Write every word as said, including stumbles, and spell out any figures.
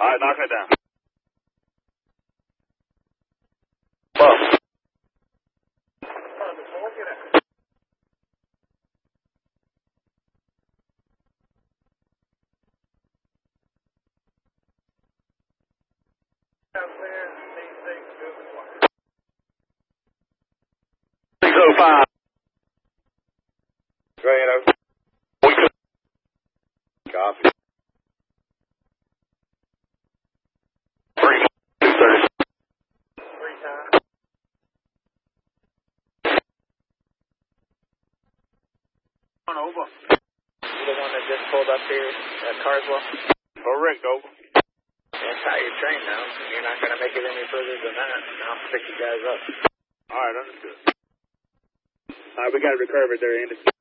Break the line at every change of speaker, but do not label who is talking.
All right, knock it down. Bus. six oh five. Right, over. We could. Copy. Three. Two thirty. Three times. On over.
You the one that just pulled up here at Carswell?
Correct, over.
That's how you're trained now. You're not going to make it any further than that. I'll pick you guys up.
All right, understood. All right, we got to recurve it there, Andy.